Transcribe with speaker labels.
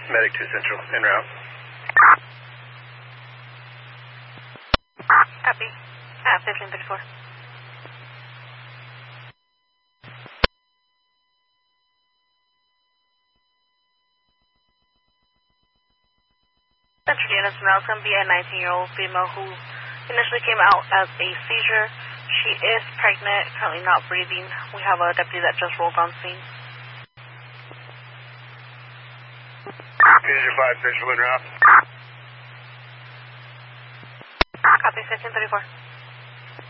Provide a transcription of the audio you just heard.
Speaker 1: Medic 2 Central, en route.
Speaker 2: Copy. 1534. Central units, now it's going to be a 19-year-old female who initially came out as a seizure. She is pregnant, currently not breathing. We have a deputy that just rolled on scene.
Speaker 1: Seizure 5 Central, en route.
Speaker 2: Copy, 1534.